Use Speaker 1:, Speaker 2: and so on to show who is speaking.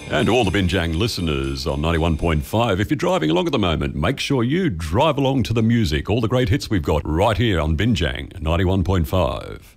Speaker 1: And to all the Binjang listeners on 91.5, if you're driving along at the moment, make sure you drive along to the music. All the great hits we've got right here on Binjang 91.5.